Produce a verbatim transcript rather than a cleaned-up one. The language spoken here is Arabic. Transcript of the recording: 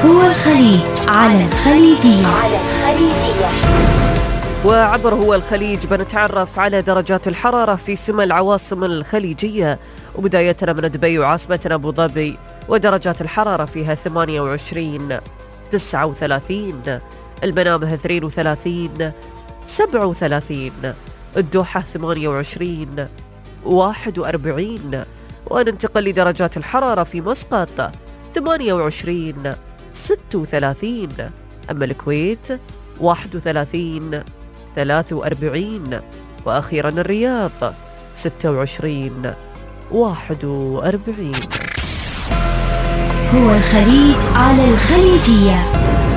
هو الخليج على الخليجية. على الخليجية. وعبر هو الخليج بنتعرف على درجات الحرارة في سمى العواصم الخليجية، وبداية من دبي وعاصمتنا أبو ظبي، ودرجات الحرارة فيها ثمانية وعشرين، تسعة وثلاثين، المنامه اثنين وثلاثين، سبعة وثلاثين، الدوحة ثمانية وعشرين، واحد وأربعين. وننتقل لدرجات الحرارة في مسقط ثمانية وعشرين، ستة وثلاثين، أما الكويت واحد وثلاثين، ثلاثة وأربعين، وأخيرا الرياض ستة وعشرين، واحد وأربعين. هو الخليج على الخليجية.